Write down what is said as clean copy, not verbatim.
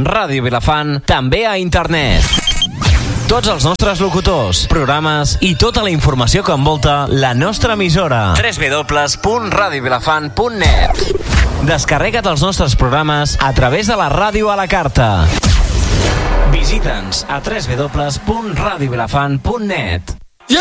Ràdio Vilafant, també a internet. Tots els nostres locutors, programes i tota la informació que envolta la nostra emissora. www.radiovilafant.net. Descarrega't els nostres programes a través de la ràdio a la carta. Visita'ns a www.radiovilafant.net.